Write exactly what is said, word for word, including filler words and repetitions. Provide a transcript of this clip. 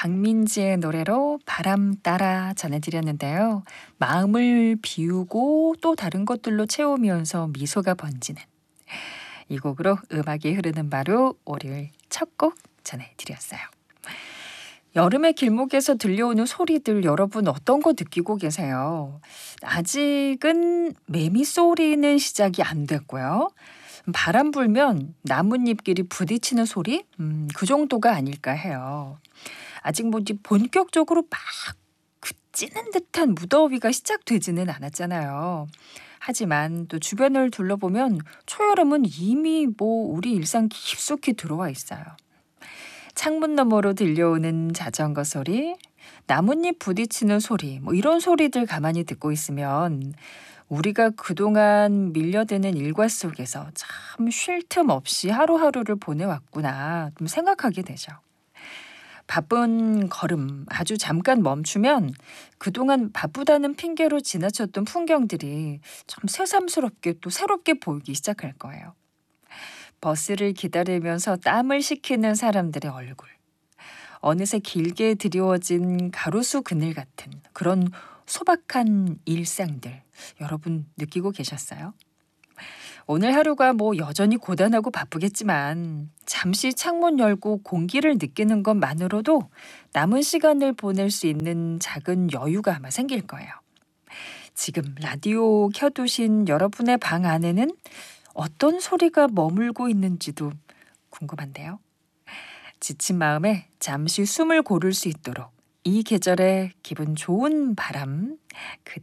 박민지의 노래로 바람 따라 전해드렸는데요. 마음을 비우고 또 다른 것들로 채우면서 미소가 번지는 이 곡으로 음악이 흐르는 바로 월요일 첫 곡 전해드렸어요. 여름의 길목에서 들려오는 소리들 여러분 어떤 거 느끼고 계세요? 아직은 매미 소리는 시작이 안 됐고요. 바람 불면 나뭇잎끼리 부딪히는 소리? 음, 그 정도가 아닐까 해요. 아직 뭐지 본격적으로 막 그 찌는 듯한 무더위가 시작되지는 않았잖아요. 하지만 또 주변을 둘러보면 초여름은 이미 뭐 우리 일상 깊숙이 들어와 있어요. 창문 너머로 들려오는 자전거 소리, 나뭇잎 부딪히는 소리, 뭐 이런 소리들 가만히 듣고 있으면 우리가 그동안 밀려드는 일과 속에서 참 쉴 틈 없이 하루하루를 보내왔구나 좀 생각하게 되죠. 바쁜 걸음 아주 잠깐 멈추면 그동안 바쁘다는 핑계로 지나쳤던 풍경들이 참 새삼스럽게 또 새롭게 보이기 시작할 거예요. 버스를 기다리면서 땀을 식히는 사람들의 얼굴. 어느새 길게 드리워진 가로수 그늘 같은 그런 소박한 일상들 여러분 느끼고 계셨어요? 오늘 하루가 뭐 여전히 고단하고 바쁘겠지만 잠시 창문 열고 공기를 느끼는 것만으로도 남은 시간을 보낼 수 있는 작은 여유가 아마 생길 거예요. 지금 라디오 켜두신 여러분의 방 안에는 어떤 소리가 머물고 있는지도 궁금한데요. 지친 마음에 잠시 숨을 고를 수 있도록 이 계절의 기분 좋은 바람 그대